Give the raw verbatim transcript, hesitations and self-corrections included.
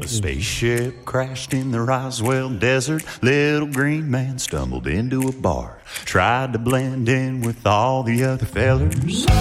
A spaceship crashed in the Roswell desert. Little green man stumbled into a bar, tried to blend in with all the other fellers.